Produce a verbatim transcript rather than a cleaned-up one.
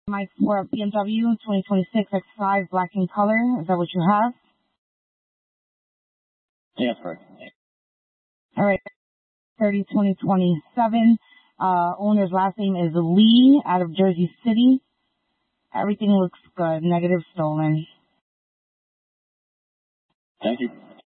My for B M W twenty twenty-six X five black in color. Is that what you have? Yes, correct. All right. thirty twenty twenty-seven. Uh, owner's last name is Lee out of Jersey City. Everything looks good. Negative stolen. Thank you.